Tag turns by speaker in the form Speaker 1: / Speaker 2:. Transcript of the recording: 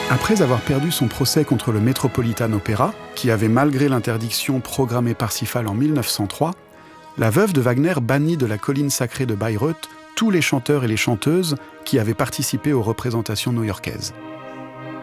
Speaker 1: Après avoir perdu son procès contre le Metropolitan Opera, qui avait malgré l'interdiction programmé Parsifal en 1903, la veuve de Wagner bannit de la colline sacrée de Bayreuth tous les chanteurs et les chanteuses qui avaient participé aux représentations new-yorkaises.